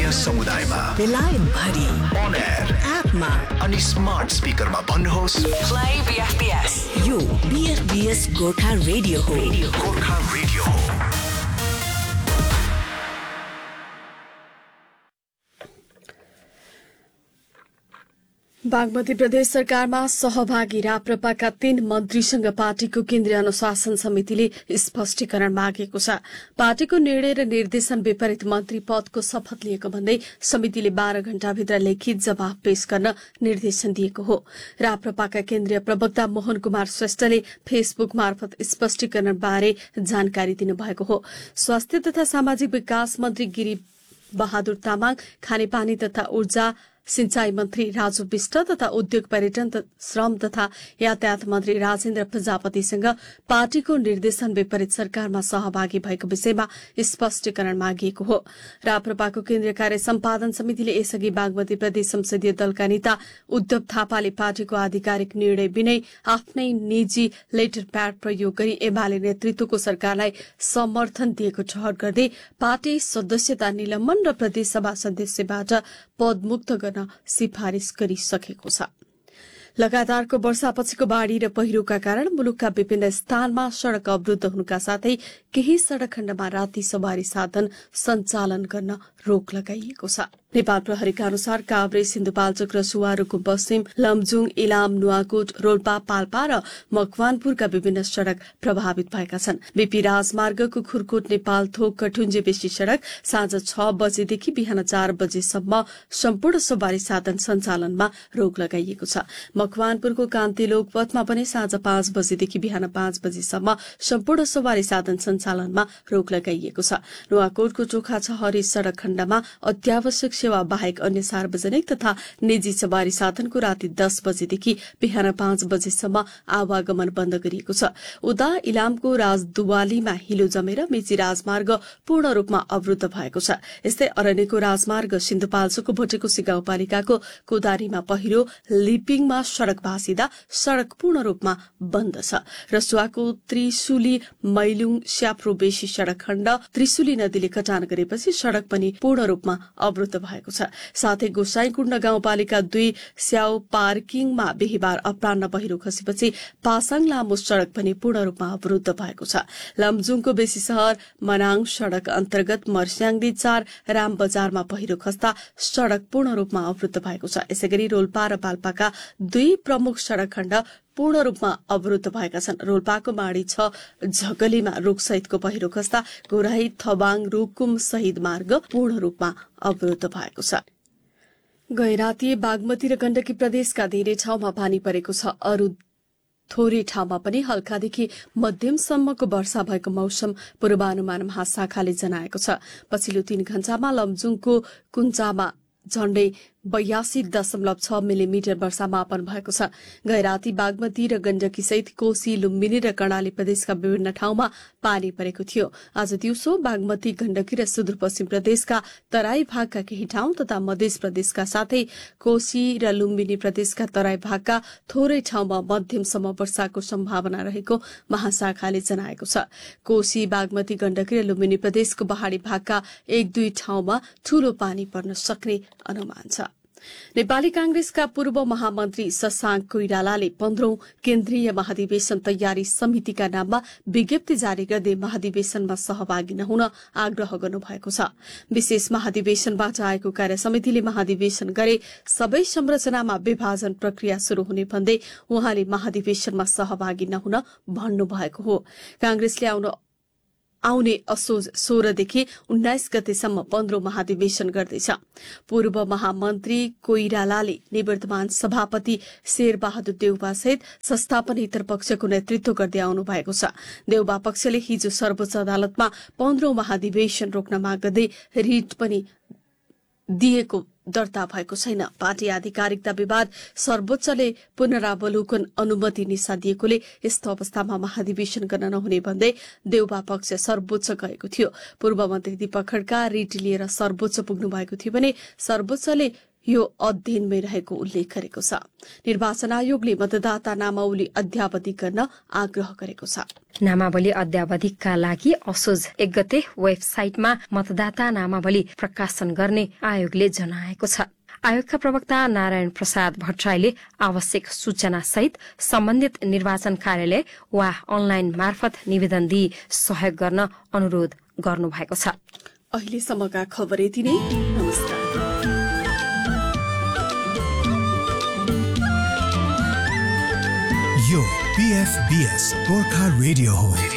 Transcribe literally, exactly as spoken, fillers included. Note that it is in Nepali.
स्थानीय समुदायमा बेलायत भरि अन एयर एपमा अनि स्मार्ट स्पिकरमा भन्नुहोस् प्ले बीएफबीएस। यो बीएफबीएस गोर्खा रेडियो हो। गोर्खा रेडियो हो। बागमती प्रदेश सरकारमा सहभागी राप्रपाका तीन मन्त्रीसँग पार्टीको केन्द्रीय अनुशासन समितिले स्पष्टीकरण मागेको छ। पार्टीको निर्णय र निर्देशन विपरीत मन्त्री पदको शपथ लिएको भन्दै समितिले बाह्र घण्टाभित्र लिखित जवाफ पेश गर्न निर्देशन दिएको हो। राप्रपाका केन्द्रीय प्रवक्ता मोहन कुमार श्रेष्ठले फेसबुक मार्फत स्पष्टीकरण बारे जानकारी दिनुभएको हो। स्वास्थ्य तथा सामाजिक विकास मन्त्री गिरी बहादुर तामाङ, खानेपानी तथा ऊर्जा सिंचाई मन्त्री राजु विष्ट तथा उद्योग पर्यटन श्रम तथा यातायात मन्त्री राजेन्द्र प्रजापतिसँग पार्टीको निर्देशन विपरीत सरकारमा सहभागी भएको विषयमा स्पष्टीकरण मागिएको हो। राप्रपाको केन्द्रीय कार्य सम्पादन समितिले यसअघि बागमती प्रदेश संसदीय दलका नेता उद्धव थापाले पार्टीको आधिकारिक निर्णय बिनै आफ्नै निजी लेटर प्याड प्रयोग गरी एमाले नेतृत्वको सरकारलाई समर्थन दिएको ठहर गर्दै पार्टी सदस्यता निलम्बन र प्रदेशसभा सदस्यबाट पदमुक्त गर्न सिफारिश गरिसकेको छ। लगातारको वर्षापछिको बाढ़ी र पहिरोका कारण मुलुकका विभिन्न स्थानमा सड़क अवरूद्ध हुनुका साथै केही सड़क खण्डमा राति सवारी साधन सञ्चालन गर्न रोक लगाइएको छ। नेपाल प्रहरीका अनुसार काभ्रे, सिन्धुपाल्चोक र सुवारुको पश्चिम, लमजुङ, इलाम, नुवाकोट, रोल्पा, पाल्पा र मकवानपुरका विभिन्न सड़क प्रभावित भएका छन्। बीपी राजमार्गको खुरकोट नेपाल थोक कठुन्जे बेसी सड़क साँझ छ बजेदेखि बिहान चार बजेसम्म सम्पूर्ण सवारी साधन सञ्चालनमा रोक लगाइएको छ। मकवानपुरको कान्ति लोकपथमा पनि साँझ पाँच बजेदेखि बिहान पाँच बजेसम्म सम्पूर्ण सवारी साधन सञ्चालनमा रोक लगाइएको छ। नुवाकोटको चोखा छहरी सड़क खण्डमा अत्यावश्यक सेवा बाहेक अन्य सार्वजनिक तथा निजी सवारी साधनको राति दस बजेदेखि बिहान पाँच बजेसम्म आवागमन बन्द गरिएको छ। उदा इलामको राजदुवालीमा हिलो जमेर मेची राजमार्ग पूर्ण रूपमा अवरूद्ध भएको छ। यस्तै अरण्यको राजमार्ग सिन्धुपाल्चोकको भोटेकोशी गाउँपालिकाको कोदारीमा पहिरो, लिपिङमा सड़क भाँसिदा सड़क पूर्ण रूपमा बन्द छ। रसुवाको त्रिशुली मैलुङ स्याफ्रो बेसी सड़क खण्ड त्रिशुली नदीले कटान गरेपछि सड़क पनि पूर्ण रूपमा अवरूद्ध भएको छ। साथै गोसाईकुण्ड गाउँपालिका दुई स्याउ पार्किङमा बिहिबार अपराह्न पहिरो खसेपछि पासाङ लामो सड़क पनि पूर्ण रूपमा अवरूद्ध भएको छ। लमजुङको बेसी शहर मनाङ सड़क अन्तर्गत मर्स्याङदी चार राम बजारमा पहिरो खस्दा सड़क पूर्ण रूपमा अवरूद्ध भएको छ। यसैगरी रोल्पा र पाल्पाका दुई प्रमुख सड़क खण्ड पूर्ण रूपमा अवरूद्ध भएका छन्। रोल्पाको माडी छ झगलीमा रुखसहितको पहिरो खस्दा गोराई, थबाङ, रुकुम शहीद मार्ग पूर्ण रूपमा अवरूद्ध भएको छ। गैराती, बागमती र गण्डकी प्रदेशका धेरै ठाउँमा पानी परेको छ। अरू थोरै ठाउँमा पनि हल्कादेखि मध्यमसम्मको वर्षा भएको मौसम पूर्वानुमान महाशाखाले जनाएको छ। पछिल्लो तीन घण्टामा लमजुङको कुञ्चामा झण्डै बयासी दशमलव छ मिलिमिटर वर्षा मापन भएको छ। गैराती, बागमती र गण्डकी सहित कोशी, लुम्बिनी र कर्णाली प्रदेशका विभिन्न ठाउँमा पानी परेको थियो। आज दिउँसो बागमती, गण्डकी र सुदूरपश्चिम प्रदेशका तराई भागका केही ठाउँ तथा मध्य प्रदेशका साथै कोशी र लुम्बिनी प्रदेशका तराई भागका थोरै ठाउँमा मध्यमसम्म वर्षाको सम्भावना रहेको महाशाखाले जनाएको छ। कोशी, बागमती, गण्डकी र लुम्बिनी प्रदेशको पहाड़ी भागका एक दुई ठाउँमा ठूलो पानी पर्न सक्ने अनुमान छ। नेपाली कांग्रेसका पूर्व महामन्त्री शशांक कोइरालाले पन्ध्रौं केन्द्रीय महाधिवेशन तयारी समितिका नाममा विज्ञप्ति जारी गर्दै महाधिवेशनमा सहभागी नहुन आग्रह गर्नुभएको छ। विशेष महाधिवेशनबाट आएको कार्य समितिले महाधिवेशन गरे सबै संरचनामा विभाजन प्रक्रिया शुरू हुने भन्दै उहाँले महाधिवेशनमा सहभागी नहुन भन्नुभएको हो। कांग्रेसले आउन आउने असोज सोह्रदेखि उन्नाइस गतेसम्म पन्ध्रौं महाधिवेशन गर्दैछ। पूर्व महामन्त्री कोइरालाले निवर्तमान सभापति शेरबहादुर देउवा सहित संस्थापनेतर पक्षको नेतृत्व गर्दै आउनु भएको छ। देउवा पक्षले हिजो सर्वोच्च अदालतमा पन्ध्रौं महाधिवेशन रोक्न माग गर्दै रिट पनि दिएको दर्ता भएको छैन। पार्टी आधिकारिकता विवाद सर्वोच्चले पुनरावलोकन अनुमति निशा दिएकोले यस्तो अवस्थामा महाधिवेशन गर्न नहुने भन्दै देउवा पक्ष सर्वोच्च गएको थियो। पूर्व मन्त्री दीपक खड्का रिट लिएर सर्वोच्च पुग्नु भएको थियो भने सर्वोच्चले यो अध्ययनमै रहेको उल्लेख गरेको छ। निर्वाचन आयोगले मतदाता नामावली अद्यावधि गर्न आग्रह गरेको छ। नामावली अद्यावधिकका लागि असोज एक गते वेबसाइटमा मतदाता नामावली प्रकाशन गर्ने आयोगले जनाएको छ। आयोगका प्रवक्ता नारायण प्रसाद भट्टराईले आवश्यक सूचना सहित सम्बन्धित निर्वाचन कार्यालय वा अनलाइन मार्फत निवेदन दिई सहयोग गर्न अनुरोध गर्नुभएको छ। अहिलेसम्मका खबर यति नै। नमस्कार। यो पीएफबीएस गोर्खा रेडियो हो।